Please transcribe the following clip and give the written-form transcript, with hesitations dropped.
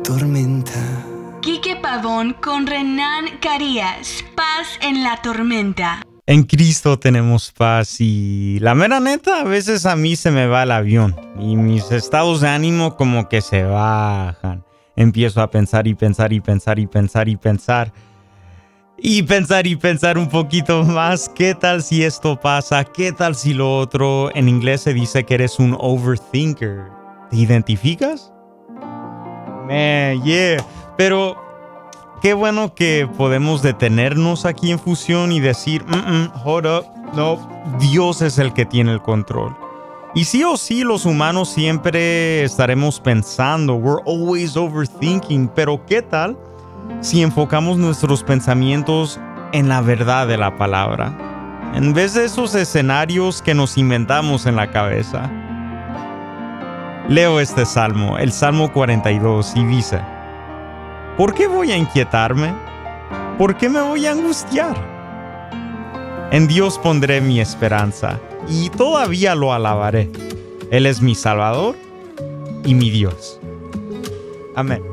tormenta. Quique Pavón con Renan Carías. Paz en la tormenta. En Cristo tenemos paz y la mera neta, a veces a mí se me va el avión y mis estados de ánimo como que se bajan. Empiezo a pensar y pensar y pensar y pensar y pensar. Y pensar un poquito más. ¿Qué tal si esto pasa? ¿Qué tal si lo otro? En inglés se dice que eres un overthinker. ¿Te identificas? Yeah. Pero qué bueno que podemos detenernos aquí en Fusión y decir, hold up, no, Dios es el que tiene el control. Y sí o sí, los humanos siempre estaremos pensando, we're always overthinking, pero ¿qué tal si enfocamos nuestros pensamientos en la verdad de la palabra, en vez de esos escenarios que nos inventamos en la cabeza? Leo este salmo, el Salmo 42, y dice: ¿por qué voy a inquietarme? ¿Por qué me voy a angustiar? En Dios pondré mi esperanza y todavía lo alabaré. Él es mi Salvador y mi Dios. Amén.